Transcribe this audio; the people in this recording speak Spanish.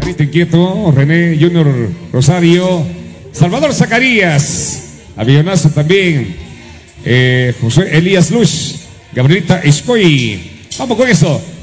Perrito Inquieto, René Junior Rosario, Salvador Zacarías, avionazo también, José Elías Luz, Gabrielita Escoy. Vamos con eso.